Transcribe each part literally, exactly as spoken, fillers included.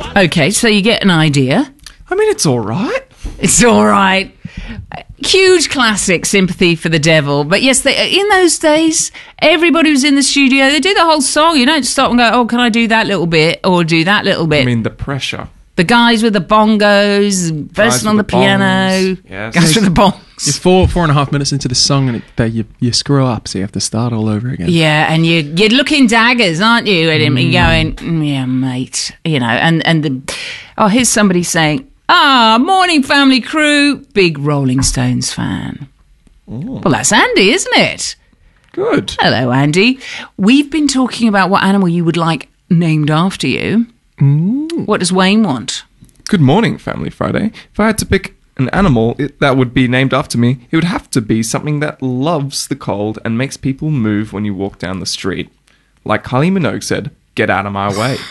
Okay, so you get an idea. I mean, it's all right. It's all right. Huge classic, Sympathy for the Devil. But yes, they, in those days, everybody was in the studio. They do the whole song. You don't stop and go, oh, can I do that little bit or do that little bit? I mean, the pressure. The guys with the bongos, person on the, the piano, yes. guys with the bongs. You're four, four and a half minutes into the song and it, they, you, you screw up, so you have to start all over again. Yeah, and you, you're looking daggers, aren't you, at him? Mm. You're going, mm, yeah, mate. You know, and, and the, oh, here's somebody saying, ah, morning family crew, big Rolling Stones fan. Ooh. Well, that's Andy, isn't it? Good. Hello, Andy. We've been talking about what animal you would like named after you. Mm. What does Wayne want? Good morning, Family Friday. If I had to pick an animal it, that would be named after me, it would have to be something that loves the cold and makes people move when you walk down the street. Like Kylie Minogue said, get out of my way.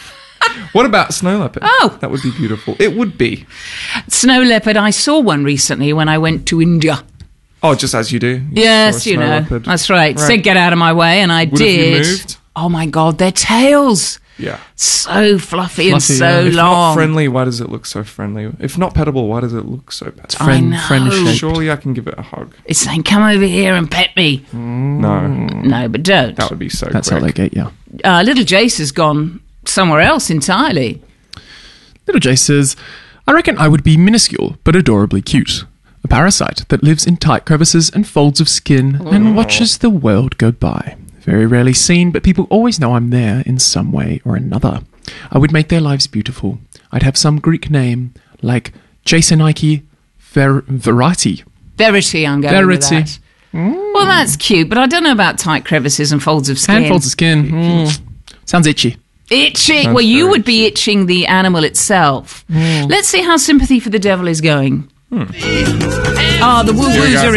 What about snow leopard? Oh. That would be beautiful. It would be. Snow leopard, I saw one recently when I went to India. Oh, just as you do? You yes, you know. Leopard. That's right. right. Said get out of my way, and I would did. Have you moved? Oh, my God, their tails. Yeah. So fluffy, fluffy and so yeah. If long. Not friendly, why does it look so friendly? If not petable, why does it look so pet? Friend, I know. friend Surely I can give it a hug. It's saying, come over here and pet me. Mm. No. No, but don't. That would be so That's quick. how they get you. Uh, little Jace has gone somewhere else entirely. Little Jace says, I reckon I would be minuscule but adorably cute. A parasite that lives in tight crevices and folds of skin oh. and watches the world go by. Very rarely seen, but people always know I'm there in some way or another. I would make their lives beautiful. I'd have some Greek name, like Jasonike Ver- Verity. Verity, I'm going Verity. with that. Mm. Well, that's cute, but I don't know about tight crevices and folds of skin. And folds of skin. Mm. Sounds itchy. Itchy. Sounds well, you would be itching the animal itself. Mm. Let's see how Sympathy for the Devil is going. Hmm. Ah, oh, the woo-woos are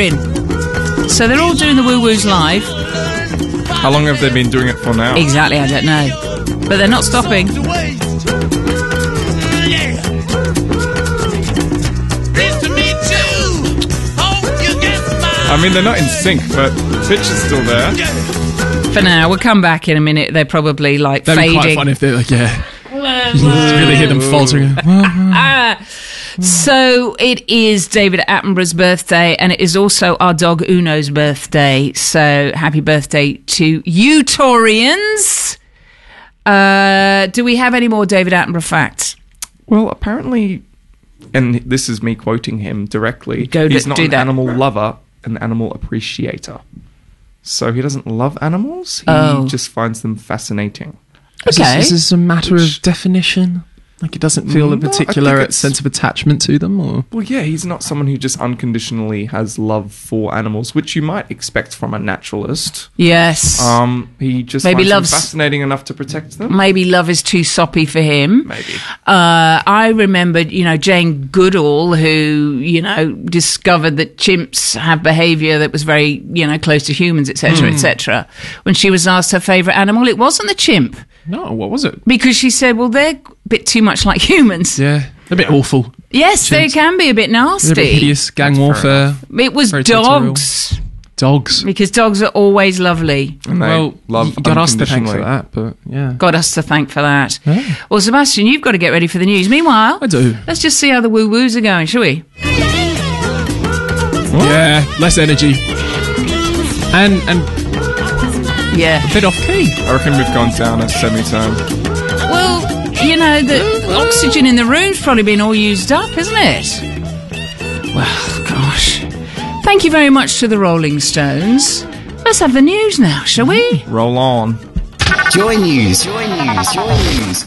in. So they're all doing the woo-woos live. How long have they been doing it for now? Exactly, I don't know. But they're not stopping. I mean, they're not in sync, but the pitch is still there. For now, we'll come back in a minute. They're probably like That'd fading. That'd be quite fun if they're like, yeah. You really hear them faltering. ah. So it is David Attenborough's birthday, and it is also our dog Uno's birthday. So happy birthday to you, Torians. Uh, do we have any more David Attenborough facts? Well, apparently, and this is me quoting him directly, Go he's do, not do an that. animal lover, an animal appreciator. So he doesn't love animals, he oh. just finds them fascinating. Okay. Is this, is this a matter Which, of definition? Like, it doesn't feel a particular no, sense of attachment to them? Or? Well, yeah, he's not someone who just unconditionally has love for animals, which you might expect from a naturalist. Yes. Um, he just maybe finds loves, them fascinating enough to protect them. Maybe love is too soppy for him. Maybe. Uh, I remembered, you know, Jane Goodall, who, you know, discovered that chimps have behaviour that was very, you know, close to humans, et cetera, mm. et cetera. When she was asked her favourite animal, it wasn't the chimp. No, what was it? Because she said, well, they're a bit too much like humans. Yeah, a bit awful. Yes, Chimps. They can be a bit nasty. A bit hideous, gang warfare. It was dogs. Dogs. Because dogs are always lovely. And they well, love you got us to thank for that, but yeah. Got us to thank for that. Yeah. Well, Sebastian, you've got to get ready for the news. Meanwhile, I do. Let's just see how the woo-woos are going, shall we? What? Yeah, less energy. And, and... Yeah. A bit off key. I reckon we've gone down a semitone. Well, you know, the oxygen in the room's probably been all used up, isn't it? Well, gosh. Thank you very much to the Rolling Stones. Let's have the news now, shall we? Roll on. Joy News. Joy News. Joy News.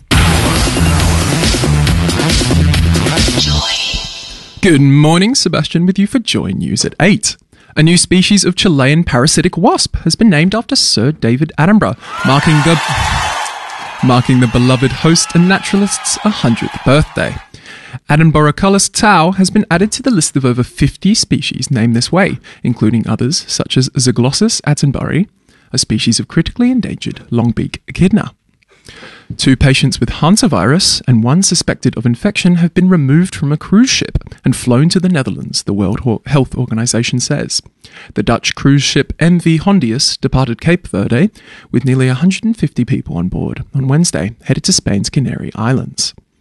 Joy. Good morning, Sebastian with you for Joy News at eight. A new species of Chilean parasitic wasp has been named after Sir David Attenborough, marking the marking the beloved host and naturalist's one hundredth birthday. Attenborough tau has been added to the list of over fifty species named this way, including others such as Zyglosus attenboroughi, a species of critically endangered longbeak echidna. Two patients with hantavirus and one suspected of infection have been removed from a cruise ship and flown to the Netherlands, the World Health Organization says. The Dutch cruise ship M V Hondius departed Cape Verde with nearly one hundred fifty people on board on Wednesday, headed to Spain's Canary Islands.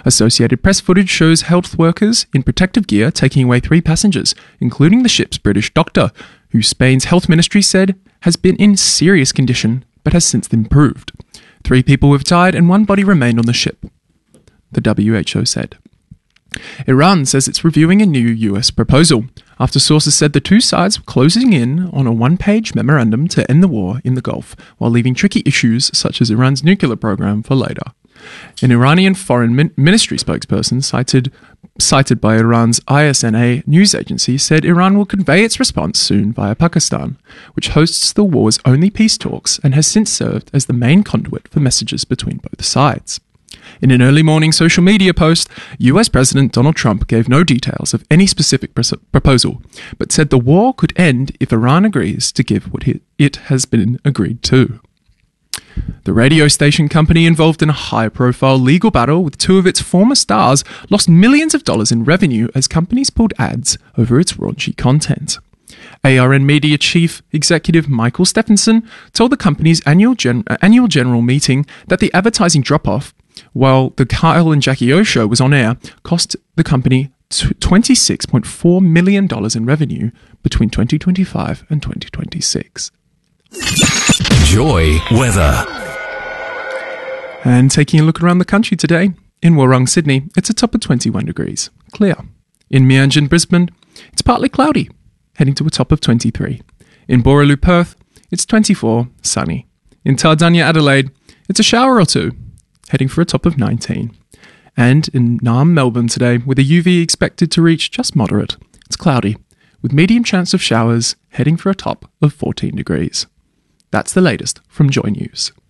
Associated Press footage shows health workers in protective gear taking away three passengers, including the ship's British doctor, who Spain's health ministry said has been in serious condition but has since improved. Three people have died and one body remained on the ship, the W H O said. Iran says it's reviewing a new U S proposal, after sources said the two sides were closing in on a one-page memorandum to end the war in the Gulf, while leaving tricky issues such as Iran's nuclear program for later. An Iranian foreign min- ministry spokesperson cited cited by Iran's I S N A news agency said Iran will convey its response soon via Pakistan, which hosts the war's only peace talks and has since served as the main conduit for messages between both sides. In an early morning social media post, U S President Donald Trump gave no details of any specific pres- proposal, but said the war could end if Iran agrees to give what it has been agreed to. The radio station company involved in a high-profile legal battle with two of its former stars lost millions of dollars in revenue as companies pulled ads over its raunchy content. A R N Media Chief Executive Michael Stephenson told the company's annual, gen- uh, annual general meeting that the advertising drop-off, while the Kyle and Jackie O show was on air, cost the company twenty-six point four million dollars in revenue between twenty twenty-five and twenty twenty-six. Joy weather. And taking a look around the country today, in Warrung, Sydney, it's a top of twenty-one degrees, clear. In Meanjin, Brisbane, it's partly cloudy, heading to a top of twenty-three. In Boorloo, Perth, it's twenty-four, sunny. In Tardania, Adelaide, it's a shower or two, heading for a top of nineteen. And in Naarm, Melbourne today, with a U V expected to reach just moderate, it's cloudy, with medium chance of showers, heading for a top of fourteen degrees. That's the latest from Joy News.